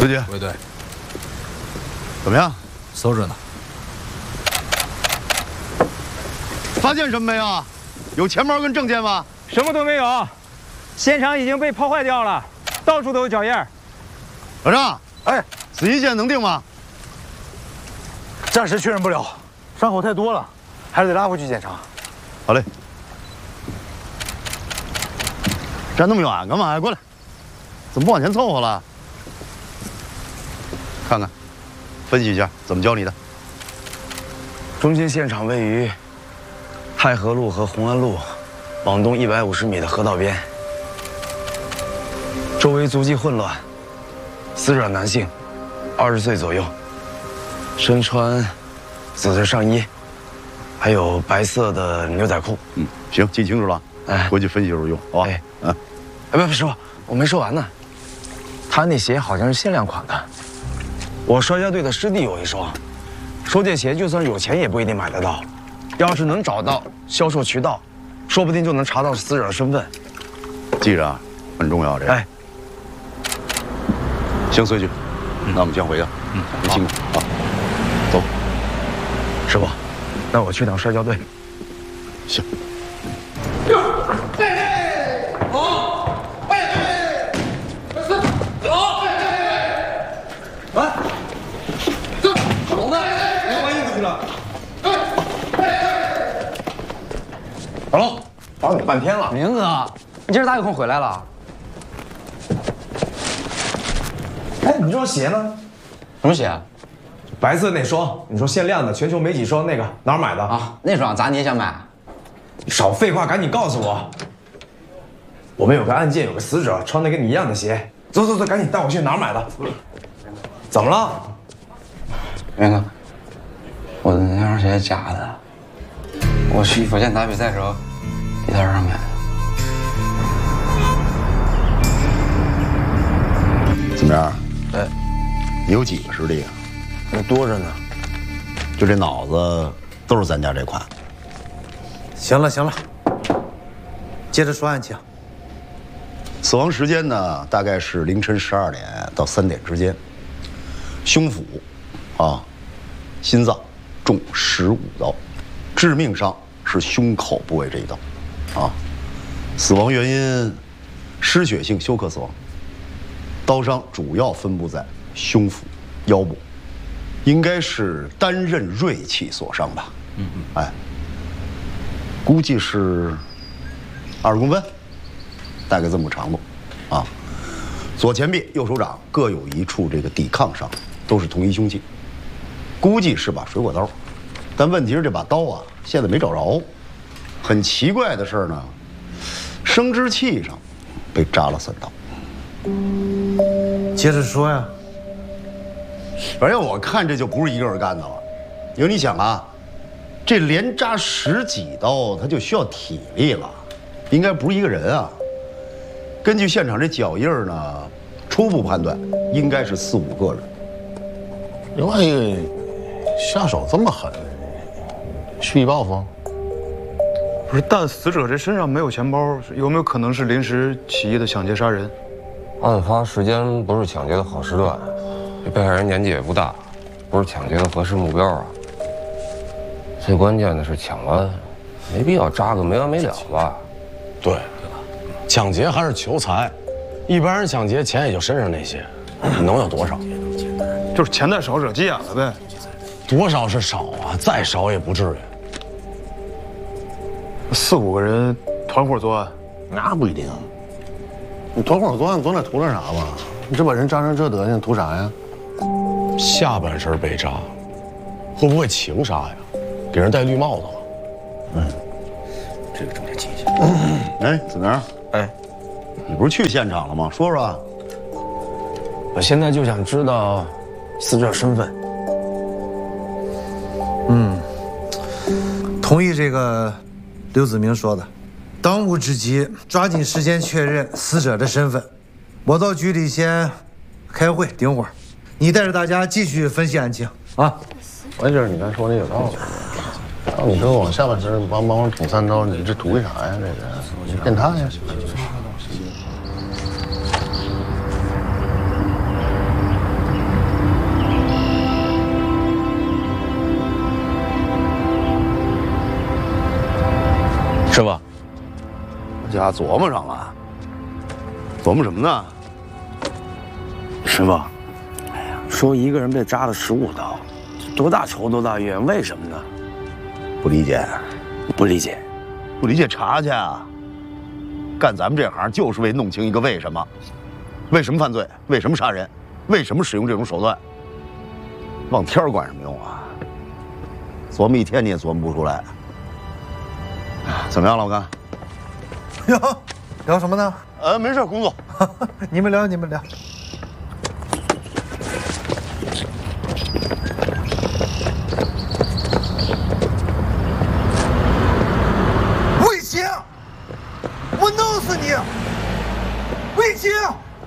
书记， 卫队， 怎么样？ 搜着呢。 发现什么没有？有钱包跟证件吗？ 什么都没有，现场已经被破坏掉了，到处都有脚印。 老张， 哎， 死因现在能定吗？ 暂时确认不了，伤口太多了，还是得拉回去检查。 好嘞。站那么远干嘛呀？过来，怎么不往前凑合了？看看，分析一下，怎么教你的？ 中心现场位于太和路和红安路往东150米的河道边，周围足迹混乱，死者男性，20岁左右，身穿紫色上衣，还有白色的牛仔裤。 行，记清楚了， 哎， 回去分析时候用，好吧？ 哎，不，师傅，我没说完呢。他那鞋好像是限量款的，我摔跤队的师弟有一双，说这鞋就算有钱也不一定买得到。要是能找到销售渠道，说不定就能查到死者的身份。 记着啊，很重要这个。 哎， 行，随去。那我们先回去。你辛苦啊，走。 师傅，那我去趟摔跤队。 行。 小龙，找你半天了。 明哥，你今儿咋有空回来了？ 哎，你这双鞋呢？ 什么鞋？ 白色那双，你说限量的，全球没几双，那个哪儿买的啊？那双咋你也想买？ 你少废话，赶紧告诉我。我们有个案件，有个死者穿的跟你一样的鞋。走，赶紧带我去哪儿买的？怎么了？ 明哥，我的那双鞋假的。我去福建打比赛的时候，地摊上买的。 怎么样？ 哎， 你有几个师弟啊？ 那多着呢。 就这脑子都是咱家这款。 行了，接着说案情。 死亡时间呢，大概是凌晨12点到3点之间。胸腹，心脏中15刀，致命伤是胸口部位这一刀，死亡原因失血性休克死亡。刀伤主要分布在胸腹、腰部，应该是单刃锐器所伤吧？估计是20公分。大概这么个长度，左前臂、右手掌各有一处这个抵抗伤，都是同一凶器，估计是把水果刀，但问题是这把刀啊，现在没找着。很奇怪的是呢，生殖器上被扎了3刀。 接着说呀。 反正我看这就不是一个人干的了，因为你想啊，这连扎10几刀，他就需要体力了，应该不是一个人啊。根据现场这脚印呢，初步判断应该是4、5个人。 另外一个，下手这么狠，蓄意报复？ 不是，但死者这身上没有钱包，有没有可能是临时起意的抢劫杀人？ 案发时间不是抢劫的好时段，这被害人年纪也不大，不是抢劫的合适目标啊。最关键的是抢完，没必要扎个没完没了吧？ 对。抢劫还是求财，一般人抢劫钱也就身上那些，能有多少？ 就是钱太少惹急眼了呗。 多少是少啊，再少也不至于。 4、5个人团伙作案， 那不一定。你团伙作案总得图点啥吧？你这把人扎成这德行，图啥呀？下半身被扎，会不会情杀呀？给人戴绿帽子了？ 这个整点记一下。 哎，怎么样？ 哎， 你不是去现场了吗？说说。 我现在就想知道死者身份。 同意这个刘子明说的，当务之急，抓紧时间确认死者的身份。我到局里先开会顶会儿，你带着大家继续分析案情啊。 完事儿，你刚说那有道理。让你说往下半身帮我捅3刀，你这图个啥呀？这个你变态呀！ 家琢磨上了。琢磨什么呢？ 师傅，哎呀，说一个人被扎了15刀，多大仇多大怨，为什么呢？ 不理解， 不理解， 不理解查去啊！干咱们这行就是为弄清一个为什么，为什么犯罪，为什么杀人，为什么使用这种手段。望天管什么用啊？琢磨一天你也琢磨不出来。怎么样，老干？ 哟，聊什么呢？ 没事，工作。 你们聊，你们聊。